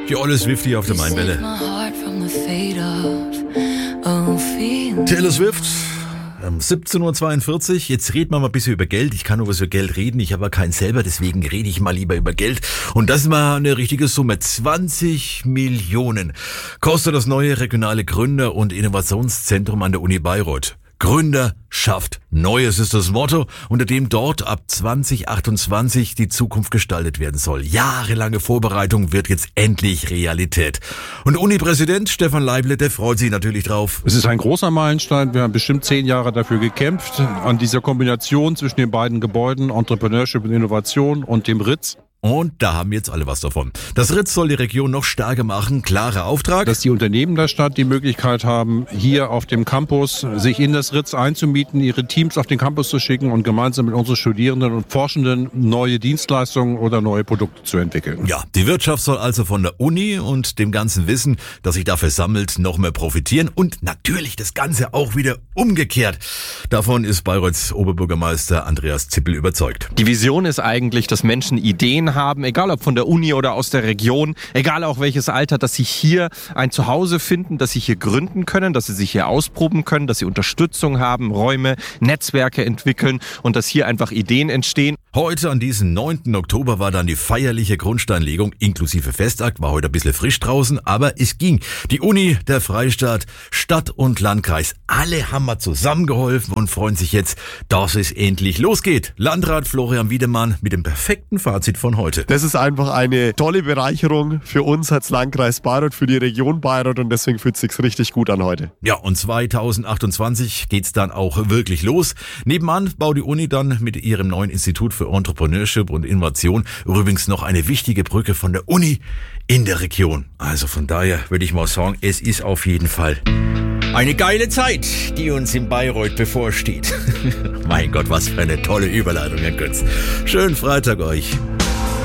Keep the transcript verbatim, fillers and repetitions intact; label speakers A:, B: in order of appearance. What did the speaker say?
A: Die olle Swiftie auf der Mainwelle. Taylor Swift. Um siebzehn Uhr zweiundvierzig, jetzt reden wir mal ein bisschen über Geld. Ich kann nur was über Geld reden, ich habe aber keinen selber, deswegen rede ich mal lieber über Geld. Und das war eine richtige Summe, zwanzig Millionen kostet das neue regionale Gründer- und Innovationszentrum an der Uni Bayreuth. Gründer schafft Neues ist das Motto, unter dem dort ab zwanzig achtundzwanzig die Zukunft gestaltet werden soll. Jahrelange Vorbereitung wird jetzt endlich Realität. Und Uni-Präsident Stefan Leible, der freut sich natürlich drauf.
B: Es ist ein großer Meilenstein. Wir haben bestimmt zehn Jahre dafür gekämpft, an dieser Kombination zwischen den beiden Gebäuden, Entrepreneurship und Innovation und dem R I Z.
A: Und da haben jetzt alle was davon. Das R I Z soll die Region noch stärker machen. Klarer Auftrag.
B: Dass die Unternehmen der Stadt die Möglichkeit haben, hier auf dem Campus sich in das R I Z einzumieten, ihre Teams auf den Campus zu schicken und gemeinsam mit unseren Studierenden und Forschenden neue Dienstleistungen oder neue Produkte zu entwickeln.
A: Ja, die Wirtschaft soll also von der Uni und dem ganzen Wissen, das sich dafür sammelt, noch mehr profitieren. Und natürlich das Ganze auch wieder umgekehrt. Davon ist Bayreuths Oberbürgermeister Andreas Zippel überzeugt.
C: Die Vision ist eigentlich, dass Menschen Ideen haben, egal ob von der Uni oder aus der Region, egal auch welches Alter, dass sie hier ein Zuhause finden, dass sie hier gründen können, dass sie sich hier ausproben können, dass sie Unterstützung haben, Räume, Netzwerke entwickeln und dass hier einfach Ideen entstehen.
A: Heute an diesem neunten Oktober war dann die feierliche Grundsteinlegung inklusive Festakt, war heute ein bisschen frisch draußen, aber es ging. Die Uni, der Freistaat, Stadt und Landkreis, alle haben mal zusammengeholfen und freuen sich jetzt, dass es endlich losgeht. Landrat Florian Wiedemann mit dem perfekten Fazit von heute.
D: Das ist einfach eine tolle Bereicherung für uns als Landkreis Bayreuth, für die Region Bayreuth und deswegen fühlt es sich richtig gut an heute.
A: Ja, und zwanzig achtundzwanzig geht's dann auch wirklich los. Nebenan baut die Uni dann mit ihrem neuen Institut für Entrepreneurship und Innovation übrigens noch eine wichtige Brücke von der Uni in der Region. Also von daher würde ich mal sagen, es ist auf jeden Fall eine geile Zeit, die uns in Bayreuth bevorsteht. Mein Gott, was für eine tolle Überleitung, Herr Götz. Schönen Freitag euch.